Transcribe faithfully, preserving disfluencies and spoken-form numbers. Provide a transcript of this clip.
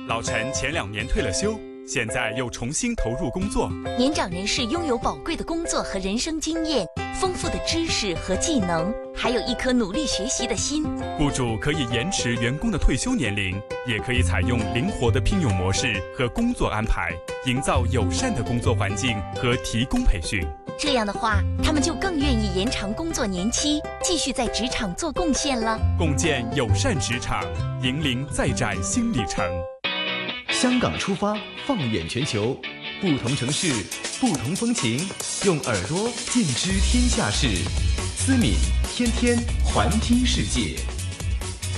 老陈前两年退了休，现在又重新投入工作。 年长人士拥有宝贵的工作和人生经验，丰富的知识和技能，还有一颗努力学习的心。 雇主可以延迟员工的退休年龄，也可以采用灵活的聘用模式和工作安排，营造友善的工作环境和提供培训。 这样的话，他们就更愿意延长工作年期，继续在职场做贡献了。 共建友善职场，引领再战新里程。 香港出发，放眼全球，不同城市，不同风情，用耳朵尽知天下事。思敏天天环听世界。